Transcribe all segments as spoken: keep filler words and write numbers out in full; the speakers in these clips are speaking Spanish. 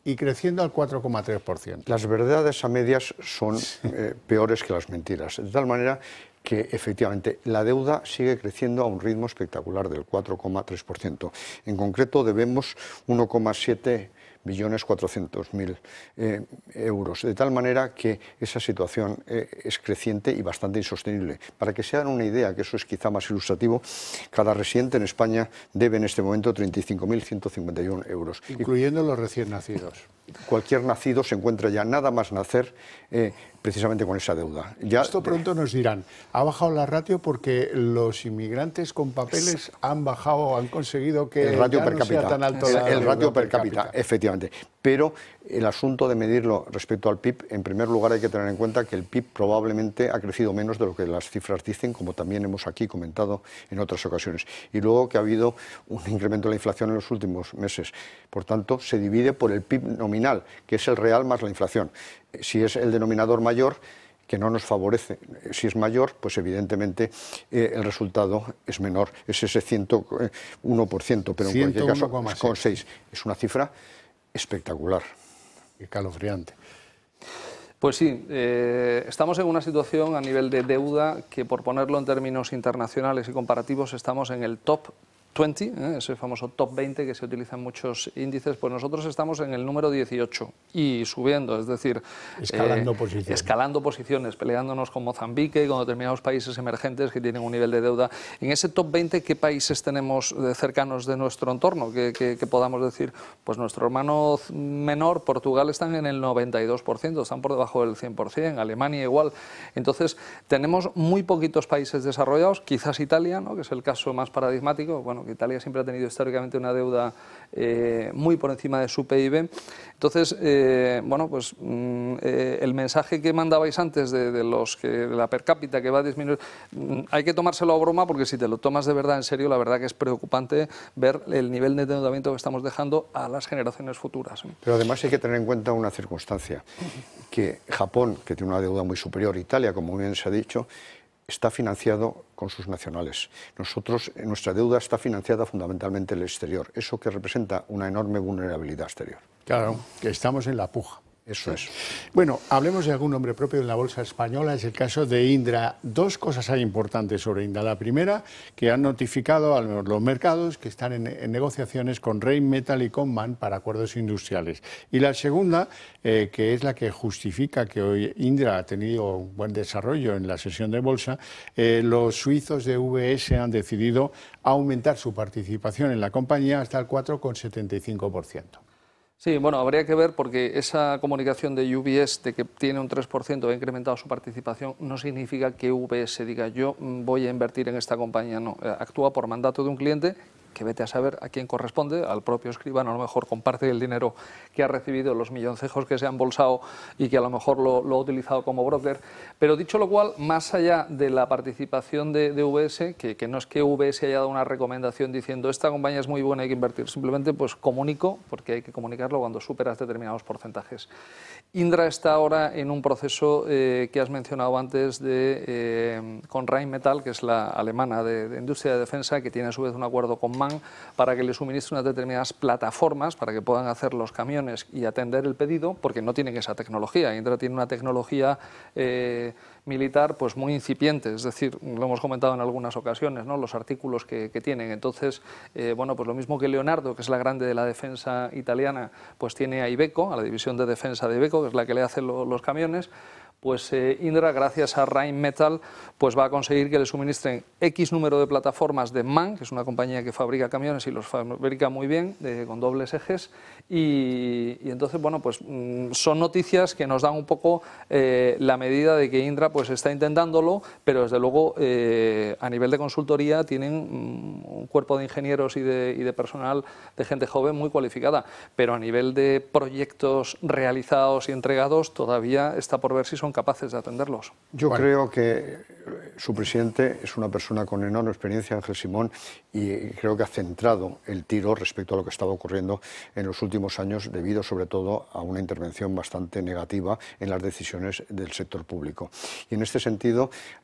y creciendo al cuatro coma tres por ciento. Las verdades a medias son eh, peores que las mentiras, de tal manera que efectivamente la deuda sigue creciendo a un ritmo espectacular del cuatro coma tres por ciento. En concreto debemos uno coma siete billones cuatrocientos mil eh, euros, de tal manera que esa situación eh, es creciente y bastante insostenible. Para que se hagan una idea, que eso es quizá más ilustrativo, cada residente en España debe en este momento treinta y cinco mil ciento cincuenta y uno euros. Incluyendo y los recién nacidos. Cualquier nacido se encuentra ya nada más nacer eh, precisamente con esa deuda. Ya, Esto pronto nos dirán, ha bajado la ratio porque los inmigrantes con papeles han bajado, han conseguido que el ratio ya per no cápita, sea tan alto el, la el deuda ratio per cápita, cápita, efectivamente. Pero el asunto de medirlo respecto al P I B, en primer lugar hay que tener en cuenta que el P I B probablemente ha crecido menos de lo que las cifras dicen, como también hemos aquí comentado en otras ocasiones. Y luego que ha habido un incremento de la inflación en los últimos meses. Por tanto, se divide por el P I B nominal, que es el real más la inflación. Si es el denominador mayor, que no nos favorece, si es mayor, pues evidentemente eh, el resultado es menor, es ese ciento uno por ciento, pero en cualquier caso, con seis. Es una cifra espectacular. Escalofriante. Pues sí, eh, estamos en una situación a nivel de deuda que, por ponerlo en términos internacionales y comparativos, estamos en el top veinte, ¿eh? ese famoso top veinte que se utiliza en muchos índices, pues nosotros estamos en el número dieciocho y subiendo, es decir, escalando, eh, posiciones. escalando posiciones, peleándonos con Mozambique y con determinados países emergentes que tienen un nivel de deuda. En ese top veinte, ¿qué países tenemos cercanos de nuestro entorno? Que, que, que podamos decir, pues nuestro hermano menor, Portugal, están en el noventa y dos por ciento, están por debajo del cien por ciento, Alemania igual. Entonces, tenemos muy poquitos países desarrollados, quizás Italia, ¿no?, que es el caso más paradigmático. Bueno, Italia siempre ha tenido históricamente una deuda eh, muy por encima de su P I B. Entonces, eh, bueno, pues mm, eh, el mensaje que mandabais antes de, de los que de la per cápita que va a disminuir, mm, hay que tomárselo a broma, porque si te lo tomas de verdad en serio, la verdad que es preocupante ver el nivel de endeudamiento que estamos dejando a las generaciones futuras. Pero además hay que tener en cuenta una circunstancia, que Japón, que tiene una deuda muy superior, Italia, como bien se ha dicho, está financiado con sus nacionales. Nosotros, nuestra deuda está financiada fundamentalmente en el exterior, eso que representa una enorme vulnerabilidad exterior. Claro, que estamos en la puja. Eso es. Bueno, hablemos de algún nombre propio en la bolsa española, es el caso de Indra. Dos cosas hay importantes sobre Indra. La primera, que han notificado a los mercados que están en, en negociaciones con Rheinmetall y con MAN para acuerdos industriales. Y la segunda, eh, que es la que justifica que hoy Indra ha tenido un buen desarrollo en la sesión de bolsa, eh, los suizos de U B S han decidido aumentar su participación en la compañía hasta el cuatro coma setenta y cinco por ciento. Sí, bueno, habría que ver, porque esa comunicación de U B S de que tiene un tres por ciento, ha incrementado su participación, no significa que U B S diga yo voy a invertir en esta compañía, no. Actúa por mandato de un cliente que vete a saber a quién corresponde, al propio escribano a lo mejor comparte el dinero que ha recibido, los milloncejos que se han bolsado y que a lo mejor lo, lo ha utilizado como broker. Pero dicho lo cual, más allá de la participación de, de U B S, que, que no es que U B S haya dado una recomendación diciendo esta compañía es muy buena, hay que invertir, simplemente pues comunico, porque hay que comunicarlo cuando superas determinados porcentajes. Indra está ahora en un proceso eh, que has mencionado antes de, eh, con Rheinmetall, que es la alemana de, de industria de defensa, que tiene a su vez un acuerdo con MAN para que le suministre unas determinadas plataformas para que puedan hacer los camiones y atender el pedido, porque no tienen esa tecnología. Indra tiene una tecnología eh, militar pues muy incipiente, es decir, lo hemos comentado en algunas ocasiones, ¿no?, los artículos que, que tienen. Entonces, eh, bueno, pues lo mismo que Leonardo, que es la grande de la defensa italiana, pues tiene a Iveco, a la división de defensa de Iveco, que es la que le hace lo, los camiones. Pues eh, Indra, gracias a Rheinmetall, pues va a conseguir que le suministren X número de plataformas de MAN, que es una compañía que fabrica camiones y los fabrica muy bien, de, con dobles ejes, y, y entonces, bueno, pues mmm, son noticias que nos dan un poco eh, la medida de que Indra pues está intentándolo, pero desde luego eh, a nivel de consultoría tienen mmm, un cuerpo de ingenieros y de, y de personal, de gente joven muy cualificada, pero a nivel de proyectos realizados y entregados todavía está por ver si son capaces de atenderlos. Yo bueno. creo que su presidente es una persona con enorme experiencia, Ángel Simón, y creo que ha centrado el tiro respecto a lo que estaba ocurriendo en los últimos años, debido sobre todo a una intervención bastante negativa en las decisiones del sector público. Y en este sentido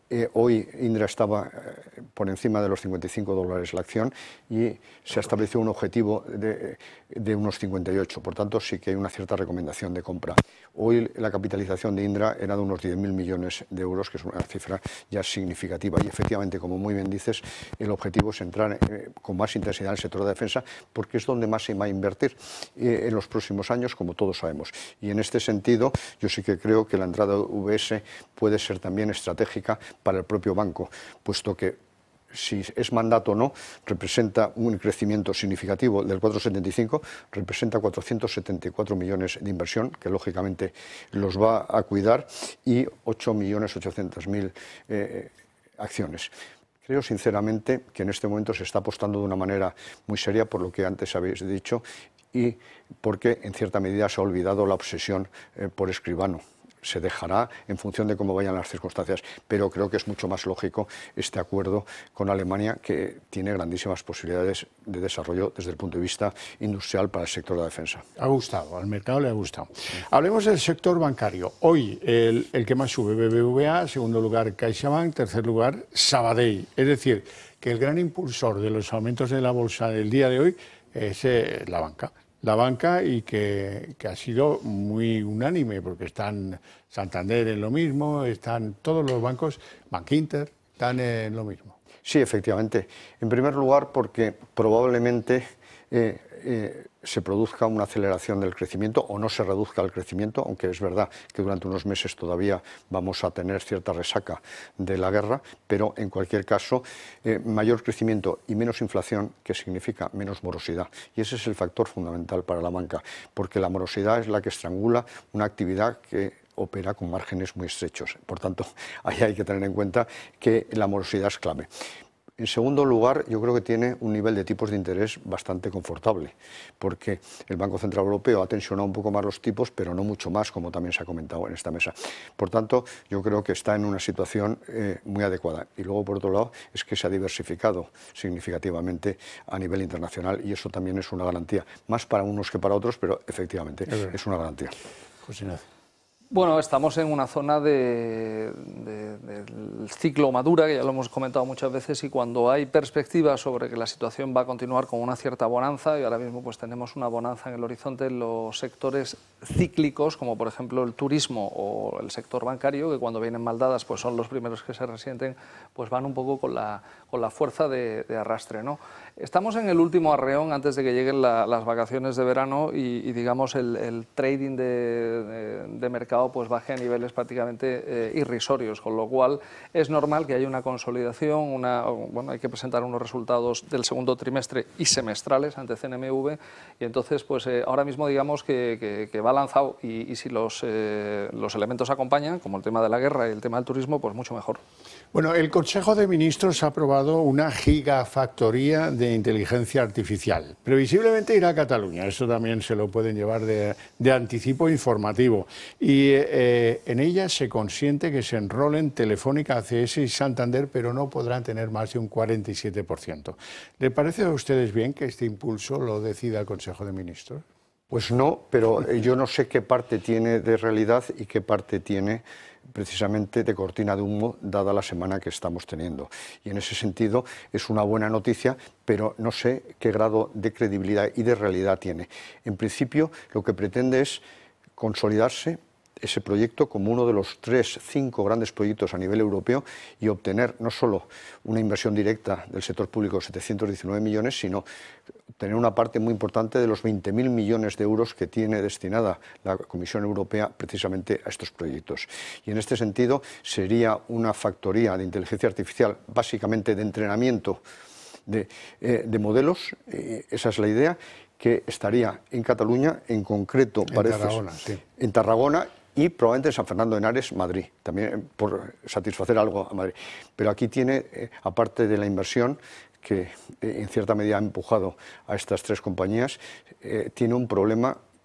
Eh, hoy Indra estaba eh, por encima de los cincuenta y cinco dólares la acción y se ha establecido un objetivo de, de unos cincuenta y ocho, por tanto sí que hay una cierta recomendación de compra. Hoy la capitalización de Indra era de unos diez mil millones de euros, que es una cifra ya significativa, y efectivamente, como muy bien dices, el objetivo es entrar eh, con más intensidad en el sector de defensa, porque es donde más se va a invertir eh, en los próximos años, como todos sabemos. Y en este sentido, yo sí que creo que la entrada de U B S puede ser también estratégica para el propio banco, puesto que si es mandato o no, representa un crecimiento significativo del cuatro coma setenta y cinco, representa cuatrocientos setenta y cuatro millones de inversión, que lógicamente los va a cuidar, y ocho millones ochocientos mil eh, acciones. Creo sinceramente que en este momento se está apostando de una manera muy seria por lo que antes habéis dicho y porque en cierta medida se ha olvidado la obsesión eh, por Escribano. Se dejará en función de cómo vayan las circunstancias, pero creo que es mucho más lógico este acuerdo con Alemania, que tiene grandísimas posibilidades de desarrollo desde el punto de vista industrial para el sector de la defensa. Ha gustado, al mercado le ha gustado. Hablemos del sector bancario. Hoy el, el que más sube, B B V A, segundo lugar CaixaBank, tercer lugar Sabadell. Es decir, que el gran impulsor de los aumentos de la bolsa del día de hoy es eh, la banca. La banca y que, que ha sido muy unánime, porque están Santander en lo mismo, están todos los bancos, Bankinter, están en lo mismo. Sí, efectivamente. En primer lugar, porque probablemente eh, eh, se produzca una aceleración del crecimiento o no se reduzca el crecimiento, aunque es verdad que durante unos meses todavía vamos a tener cierta resaca de la guerra, pero en cualquier caso, eh, mayor crecimiento y menos inflación, que significa menos morosidad. Y ese es el factor fundamental para la banca, porque la morosidad es la que estrangula una actividad que opera con márgenes muy estrechos. Por tanto, ahí hay que tener en cuenta que la morosidad es clave. En segundo lugar, yo creo que tiene un nivel de tipos de interés bastante confortable, porque el Banco Central Europeo ha tensionado un poco más los tipos, pero no mucho más, como también se ha comentado en esta mesa. Por tanto, yo creo que está en una situación eh, muy adecuada. Y luego, por otro lado, es que se ha diversificado significativamente a nivel internacional, y eso también es una garantía, más para unos que para otros, pero efectivamente es, es una garantía. José Ignacio. Bueno, estamos en una zona de, de, del ciclo madura, que ya lo hemos comentado muchas veces, y cuando hay perspectivas sobre que la situación va a continuar con una cierta bonanza, y ahora mismo pues tenemos una bonanza en el horizonte en los sectores cíclicos, como por ejemplo el turismo o el sector bancario, que cuando vienen mal dadas pues son los primeros que se resienten, pues van un poco con la, con la fuerza de, de arrastre, ¿no? Estamos en el último arreón antes de que lleguen la, las vacaciones de verano y, y digamos el, el trading de, de, de mercado pues baje a niveles prácticamente eh, irrisorios, con lo cual es normal que haya una consolidación, una, bueno, hay que presentar unos resultados del segundo trimestre y semestrales ante C N M V, y entonces pues eh, ahora mismo digamos que, que, que va lanzado y, y si los, eh, los elementos acompañan, como el tema de la guerra y el tema del turismo, pues mucho mejor. Bueno, el Consejo de Ministros ha aprobado una gigafactoría de inteligencia artificial. Previsiblemente irá a Cataluña, eso también se lo pueden llevar de, de anticipo informativo. Y eh, en ella se consiente que se enrolen Telefónica, A C S y Santander, pero no podrán tener más de un cuarenta y siete por ciento. ¿Le parece a ustedes bien que este impulso lo decida el Consejo de Ministros? Pues no, pero yo no sé qué parte tiene de realidad y qué parte tiene precisamente de cortina de humo, dada la semana que estamos teniendo. Y en ese sentido es una buena noticia, pero no sé qué grado de credibilidad y de realidad tiene. En principio, lo que pretende es consolidarse ese proyecto como uno de los tres, cinco grandes proyectos a nivel europeo y obtener no solo una inversión directa del sector público de setecientos diecinueve millones, sino tener una parte muy importante de los veinte mil millones de euros que tiene destinada la Comisión Europea precisamente a estos proyectos. Y en este sentido sería una factoría de inteligencia artificial, básicamente de entrenamiento de, eh, de modelos, eh, esa es la idea, que estaría en Cataluña, en concreto, en parece, Tarragona, sí. en Tarragona, y probablemente en San Fernando de Henares, Madrid, también por satisfacer algo a Madrid. Pero aquí tiene, eh, aparte de la inversión, que eh, en cierta medida ha empujado a estas tres compañías, eh, tiene un problema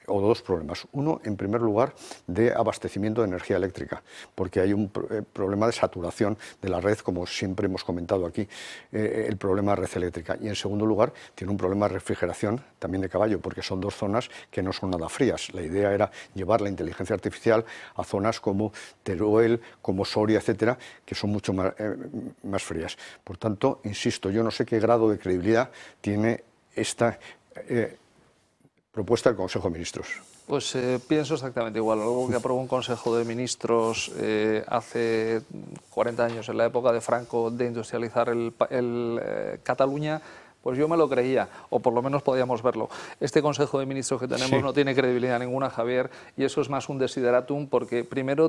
o dos problemas. Uno, en primer lugar, de abastecimiento de energía eléctrica, porque hay un eh, problema de saturación de la red, como siempre hemos comentado aquí, eh, el problema de red eléctrica. Y en segundo lugar, tiene un problema de refrigeración también de caballo, porque son dos zonas que no son nada frías. La idea era llevar la inteligencia artificial a zonas como Teruel, como Soria, etcétera, que son mucho más, eh, más frías. Por tanto, insisto, yo no sé qué grado de credibilidad tiene esta eh, propuesta del Consejo de Ministros. Pues eh, pienso exactamente igual. Algo que aprobó un Consejo de Ministros eh, hace cuarenta años, en la época de Franco, de industrializar el, el eh, Cataluña, pues yo me lo creía, o por lo menos podíamos verlo. Este Consejo de Ministros que tenemos sí. no tiene credibilidad ninguna, Javier, y eso es más un desideratum, porque primero